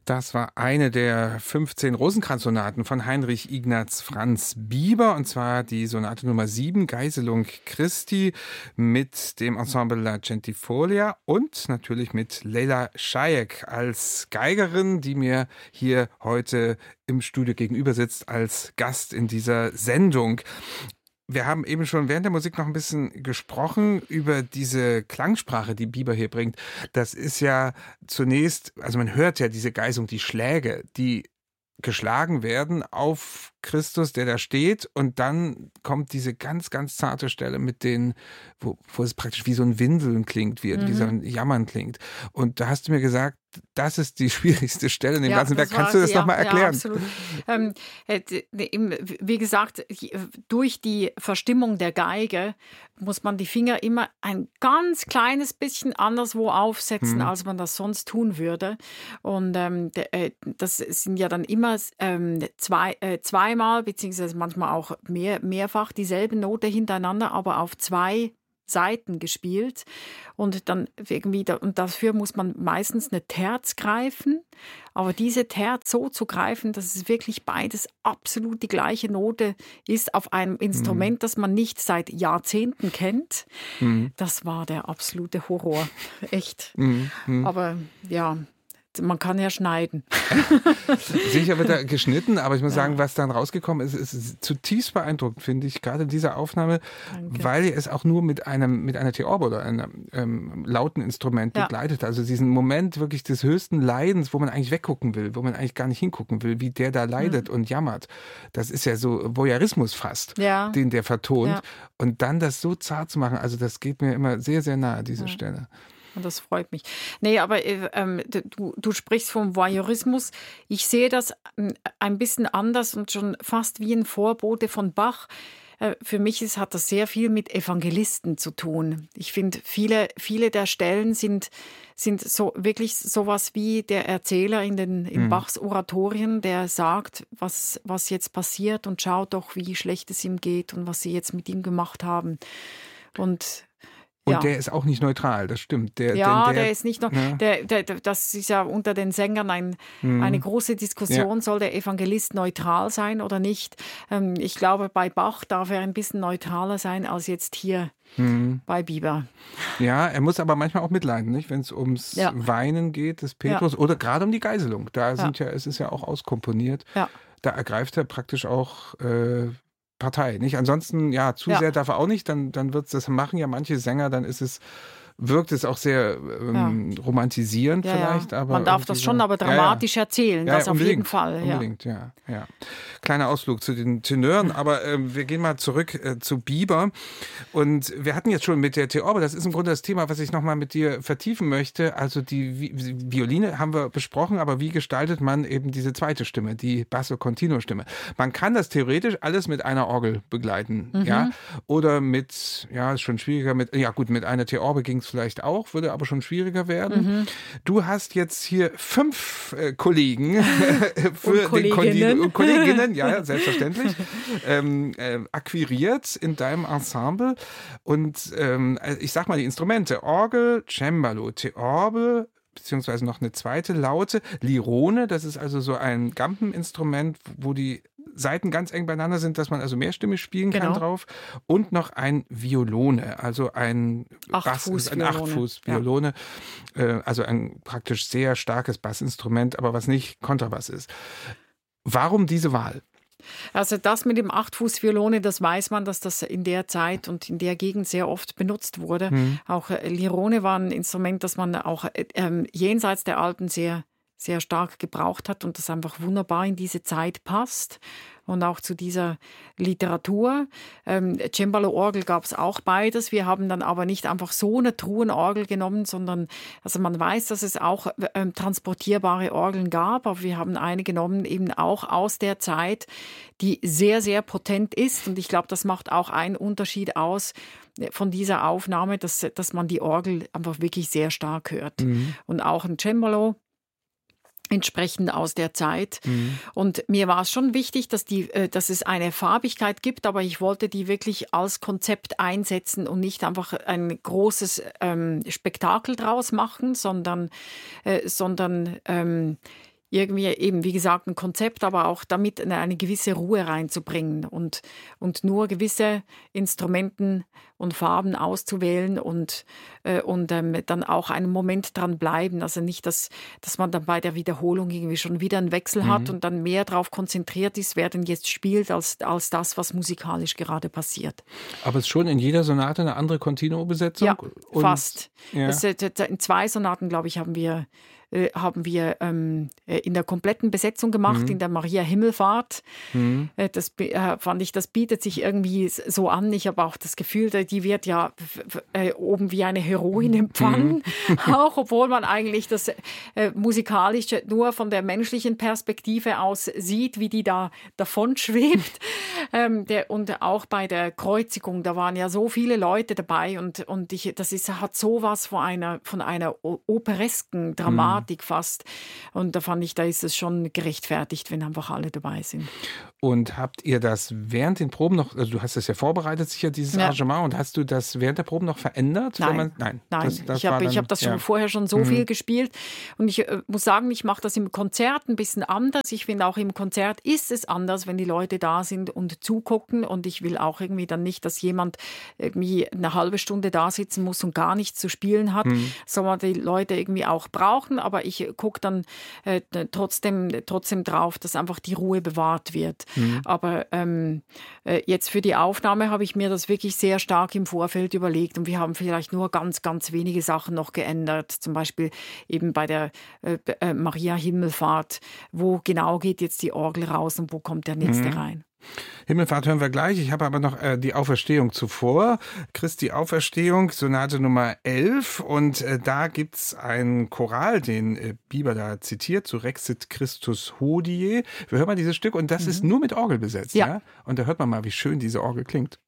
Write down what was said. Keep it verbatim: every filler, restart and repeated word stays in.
Das war eine der fünfzehn Rosenkranz-Sonaten von Heinrich Ignaz Franz Bieber, und zwar die Sonate Nummer sieben, Geißelung Christi, mit dem Ensemble La Centifolia und natürlich mit Leila Shayek als Geigerin, die mir hier heute im Studio gegenüber sitzt als Gast in dieser Sendung. Wir haben eben schon während der Musik noch ein bisschen gesprochen über diese Klangsprache, die Bieber hier bringt. Das ist ja zunächst, also man hört ja diese Geißelung, die Schläge, die geschlagen werden auf Christus, der da steht, und dann kommt diese ganz, ganz zarte Stelle mit den, wo, wo es praktisch wie so ein Winseln klingt, wie, mhm. wie so ein Jammern klingt. Und da hast du mir gesagt, das ist die schwierigste Stelle in dem ja, ganzen Werk. Kannst du das ja, nochmal erklären? Ja, absolut. Ähm, wie gesagt, durch die Verstimmung der Geige muss man die Finger immer ein ganz kleines bisschen anderswo aufsetzen, hm. als man das sonst tun würde. Und ähm, das sind ja dann immer ähm, zwei, äh, zweimal, beziehungsweise manchmal auch mehr, mehrfach dieselbe Note hintereinander, aber auf zwei Seiten gespielt, und dann irgendwie da, und dafür muss man meistens eine Terz greifen, aber diese Terz so zu greifen, dass es wirklich beides absolut die gleiche Note ist auf einem Instrument, mhm. das man nicht seit Jahrzehnten kennt. Mhm. Das war der absolute Horror, echt. Mhm. Mhm. Aber ja, man kann ja schneiden. Sicher wird da geschnitten, aber ich muss ja. sagen, was dann rausgekommen ist, ist zutiefst beeindruckend, finde ich, gerade in dieser Aufnahme, Danke. weil ihr es auch nur mit einem mit einer Theorbe oder einem ähm, lauten Instrument ja. begleitet. Also diesen Moment wirklich des höchsten Leidens, wo man eigentlich weggucken will, wo man eigentlich gar nicht hingucken will, wie der da leidet mhm. und jammert. Das ist ja so Voyeurismus fast, ja. den der vertont. Ja. Und dann das so zart zu machen, also das geht mir immer sehr, sehr nahe, diese ja. Stelle. Und das freut mich. Nee, aber ähm, du, du sprichst vom Voyeurismus. Ich sehe das ein bisschen anders und schon fast wie ein Vorbote von Bach. Äh, für mich ist, hat das sehr viel mit Evangelisten zu tun. Ich finde, viele, viele der Stellen sind, sind so wirklich sowas wie der Erzähler in, den, in mhm. Bachs Oratorien, der sagt, was, was jetzt passiert, und schaut doch, wie schlecht es ihm geht und was sie jetzt mit ihm gemacht haben. Und Und ja. der ist auch nicht neutral, das stimmt. Der, ja, der, der ist nicht noch. Ja. Der, der, das ist ja unter den Sängern ein, mhm. eine große Diskussion. Ja. Soll der Evangelist neutral sein oder nicht? Ähm, ich glaube, bei Bach darf er ein bisschen neutraler sein als jetzt hier mhm. bei Bieber. Ja, er muss aber manchmal auch mitleiden, nicht? Wenn es ums ja. Weinen geht des Petrus ja. oder gerade um die Geißelung. Da sind ja. ja, es ist ja auch auskomponiert. Ja. Da ergreift er praktisch auch Äh, Partei, nicht? Ansonsten, ja, zu ja. sehr darf er auch nicht, dann, dann wird es das machen ja manche Sänger, dann ist es, wirkt es auch sehr ähm, ja. romantisierend ja, vielleicht. Ja. Aber man darf das schon aber dramatisch ja, ja. erzählen, ja, das ja, auf jeden Fall. Unbedingt, ja. ja, ja. Kleiner Ausflug zu den Tenören, aber äh, wir gehen mal zurück äh, zu Bieber. Und wir hatten jetzt schon mit der Theorbe, das ist im Grunde das Thema, was ich nochmal mit dir vertiefen möchte. Also die Vi- Violine haben wir besprochen, aber wie gestaltet man eben diese zweite Stimme, die Basso-Continuo-Stimme? Man kann das theoretisch alles mit einer Orgel begleiten, mhm. ja, oder mit, ja, ist schon schwieriger, mit, ja gut, mit einer Theorbe ging es vielleicht auch, würde aber schon schwieriger werden. Mhm. Du hast jetzt hier fünf äh, Kollegen für und den Kolleginnen. Kon- Kolleginnen, ja, selbstverständlich, ähm, äh, akquiriert in deinem Ensemble. Und ähm, ich sag mal die Instrumente: Orgel, Cembalo, Theorbe, beziehungsweise noch eine zweite Laute, Lirone, das ist also so ein Gampeninstrument, wo die Saiten ganz eng beieinander sind, dass man also mehrstimmig spielen kann genau. drauf. Und noch ein Violone, also ein Bass, ein Achtfuß-Violone, ja. äh, also ein praktisch sehr starkes Bassinstrument, aber was nicht Kontrabass ist. Warum diese Wahl? Also das mit dem Achtfuß-Violone, das weiß man, dass das in der Zeit und in der Gegend sehr oft benutzt wurde. Mhm. Auch äh, Lirone war ein Instrument, das man auch äh, ähm, jenseits der Alpen sehr sehr stark gebraucht hat und das einfach wunderbar in diese Zeit passt und auch zu dieser Literatur. Ähm, Cembalo-Orgel gab es auch beides. Wir haben dann aber nicht einfach so eine Truhenorgel genommen, sondern also man weiß, dass es auch ähm, transportierbare Orgeln gab, aber wir haben eine genommen, eben auch aus der Zeit, die sehr, sehr potent ist. Und ich glaube, das macht auch einen Unterschied aus von dieser Aufnahme, dass, dass man die Orgel einfach wirklich sehr stark hört. Mhm. Und auch ein Cembalo entsprechend aus der Zeit. Mhm. Und mir war es schon wichtig, dass, die, dass es eine Farbigkeit gibt, aber ich wollte die wirklich als Konzept einsetzen und nicht einfach ein großes ähm, Spektakel draus machen, sondern, äh, sondern ähm, irgendwie eben, wie gesagt, ein Konzept, aber auch damit eine, eine gewisse Ruhe reinzubringen und, und nur gewisse Instrumenten und Farben auszuwählen und, äh, und ähm, dann auch einen Moment dran bleiben. Also nicht, dass, dass man dann bei der Wiederholung irgendwie schon wieder einen Wechsel mhm. hat und dann mehr darauf konzentriert ist, wer denn jetzt spielt, als, als das, was musikalisch gerade passiert. Aber es ist schon in jeder Sonate eine andere Continuo-Besetzung? Ja, und, fast. Ja. Das, in zwei Sonaten, glaube ich, haben wir haben wir ähm, in der kompletten Besetzung gemacht, mhm. in der Maria Himmelfahrt. Mhm. Das äh, fand ich, das bietet sich irgendwie so an. Ich habe auch das Gefühl, die wird ja äh, oben wie eine Heroin empfangen, mhm. auch obwohl man eigentlich das äh, Musikalische nur von der menschlichen Perspektive aus sieht, wie die da davon schwebt. ähm, der, und auch bei der Kreuzigung, da waren ja so viele Leute dabei und, und ich, das ist, hat sowas von einer, von einer operesken Dramatik. Mhm. fast. Und da fand ich, da ist es schon gerechtfertigt, wenn einfach alle dabei sind. Und habt ihr das während den Proben noch, also du hast das ja vorbereitet, sicher, dieses ja. Arrangement, und hast du das während der Proben noch verändert? Nein, wenn man, nein, nein. Das, das ich habe hab das schon ja. vorher schon so mhm. viel gespielt und ich äh, muss sagen, ich mache das im Konzert ein bisschen anders. Ich finde auch im Konzert ist es anders, wenn die Leute da sind und zugucken, und ich will auch irgendwie dann nicht, dass jemand irgendwie eine halbe Stunde da sitzen muss und gar nichts zu spielen hat, mhm. sondern die Leute irgendwie auch brauchen, aber ich gucke dann äh, trotzdem, trotzdem drauf, dass einfach die Ruhe bewahrt wird. Mhm. Aber ähm, äh, jetzt für die Aufnahme habe ich mir das wirklich sehr stark im Vorfeld überlegt, und wir haben vielleicht nur ganz, ganz wenige Sachen noch geändert. Zum Beispiel eben bei der äh, äh, Maria Himmelfahrt, wo genau geht jetzt die Orgel raus und wo kommt der nächste mhm. rein. Himmelfahrt hören wir gleich. Ich habe aber noch äh, die Auferstehung zuvor. Christi Auferstehung, Sonate Nummer elf. Und äh, da gibt es einen Choral, den äh, Bieber da zitiert, zu Rexit Christus Hodie. Wir hören mal dieses Stück, und das mhm. ist nur mit Orgel besetzt. Ja. Ja? Und da hört man mal, wie schön diese Orgel klingt.